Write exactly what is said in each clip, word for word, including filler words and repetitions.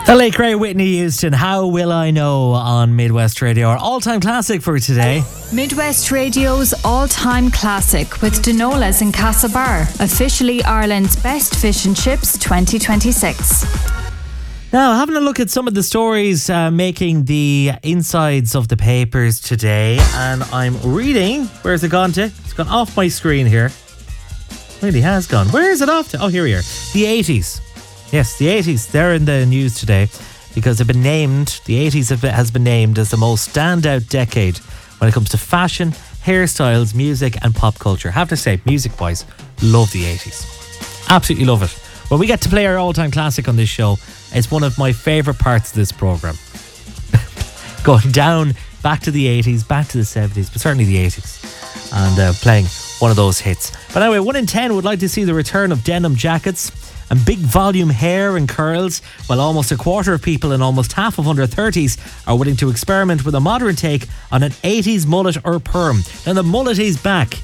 The late great Whitney Houston, How Will I Know on Midwest Radio, our all-time classic for today. Midwest Radio's all-time classic with Dinolas in Castlebar, officially Ireland's best fish and chips twenty twenty-six. Now, having a look at some of the stories uh, making the insides of the papers today, and I'm reading, where's it gone to? It's gone off my screen here. It really has gone. Where is it off to? Oh, here we are. The eighties. Yes, the eighties, they're in the news today because they've been named, the eighties have been, has been named as the most standout decade when it comes to fashion, hairstyles, music and pop culture. I have to say, music-wise, love the eighties. Absolutely love it. When we get to play our all-time classic on this show, it's one of my favourite parts of this programme. Going down, back to the eighties, back to the seventies, but certainly the eighties. And uh, playing one of those hits. But anyway, one in ten would like to see the return of denim jackets and big volume hair and curls, while almost a quarter of people and almost half of under thirties are willing to experiment with a modern take on an eighties mullet or perm. Now the mullet is back.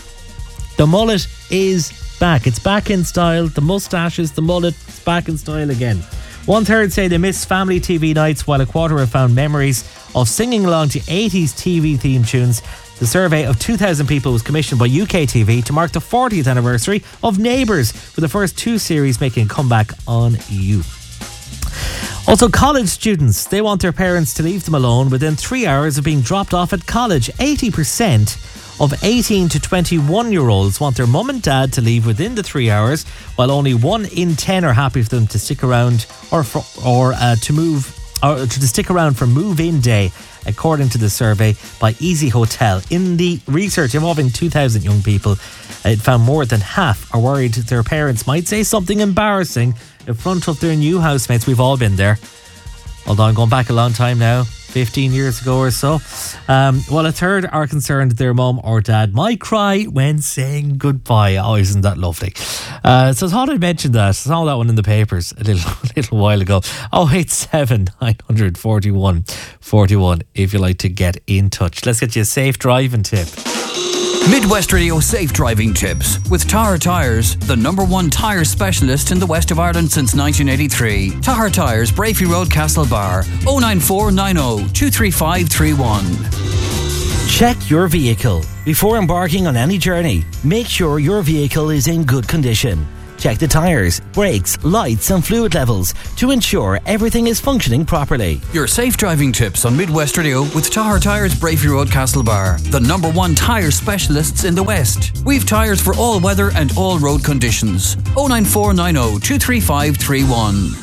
The mullet is back. It's back in style. The moustaches, the mullet, it's back in style again. One third say they miss family T V nights, while a quarter have found memories of singing along to eighties T V theme tunes. The survey of two thousand people was commissioned by U K T V to mark the fortieth anniversary of Neighbours, with the first two series making a comeback on You. Also, college students, they want their parents to leave them alone within three hours of being dropped off at college. eighty percent of eighteen to twenty-one year olds want their mum and dad to leave within the three hours, while only one in ten are happy for them to stick around or for, or uh, to move or to stick around for move-in day, according to the survey by Easy Hotel. In the research involving two thousand young people, it found more than half are worried that their parents might say something embarrassing in front of their new housemates. We've all been there. Although I'm going back a long time now, fifteen years ago or so. Um, well, a third are concerned their mum or dad might cry when saying goodbye. Oh, isn't that lovely? Uh, so I thought I'd mention that. I saw that one in the papers a little, a little while ago. oh eight seven, nine four one, four one if you'd like to get in touch. Let's get you a safe driving tip. Midwest Radio Safe Driving Tips with Tahar Tyres, the number one tyre specialist in the west of Ireland since nineteen eighty-three. Tahar Tyres, Brafey Road, Castlebar. oh nine four nine oh, two three five three one. Check your vehicle. Before embarking on any journey, make sure your vehicle is in good condition. Check the tyres, brakes, lights and fluid levels to ensure everything is functioning properly. Your safe driving tips on Midwest Radio with Tahar Tyres, Brafey Road, Castlebar, the number one tyre specialists in the West. We've tyres for all weather and all road conditions. oh nine four nine oh, two three five three one.